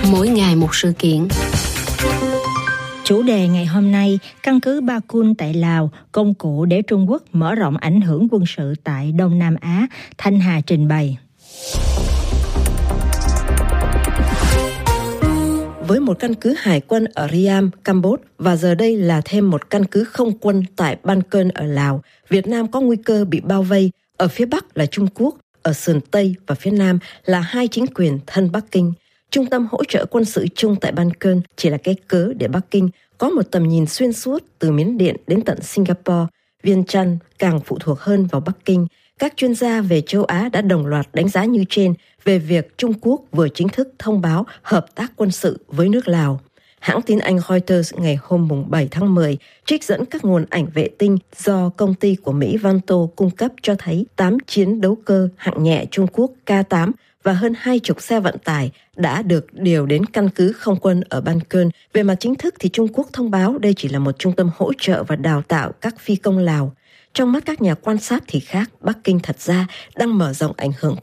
mỗi ngày một sự kiện. Chủ đề ngày hôm nay, căn cứ Bakun tại Lào, công cụ để Trung Quốc mở rộng ảnh hưởng quân sự tại Đông Nam Á, Thanh Hà trình bày. Với một căn cứ hải quân ở Riam, Campuchia và giờ đây là thêm một căn cứ không quân tại Ban Cơn ở Lào, Việt Nam có nguy cơ bị bao vây. Ở phía Bắc là Trung Quốc, ở sườn Tây và phía Nam là hai chính quyền thân Bắc Kinh. Trung tâm hỗ trợ quân sự chung tại Ban Cơn chỉ là cái cớ để Bắc Kinh có một tầm nhìn xuyên suốt từ Miến Điện đến tận Singapore. Viêng Chăn càng phụ thuộc hơn vào Bắc Kinh. Các chuyên gia về châu Á đã đồng loạt đánh giá như trên về việc Trung Quốc vừa chính thức thông báo hợp tác quân sự với nước Lào. Hãng tin Anh Reuters ngày hôm 7 tháng 10 trích dẫn các nguồn ảnh vệ tinh do công ty của Mỹ Vanto cung cấp cho thấy 8 chiến đấu cơ hạng nhẹ Trung Quốc K-8 và hơn 20 xe vận tải đã được điều đến căn cứ không quân ở Ban Cơn. Về mặt chính thức thì Trung Quốc thông báo đây chỉ là một trung tâm hỗ trợ và đào tạo các phi công Lào. Trong mắt các nhà quan sát thì khác, Bắc Kinh thật ra đang mở rộng ảnh hưởng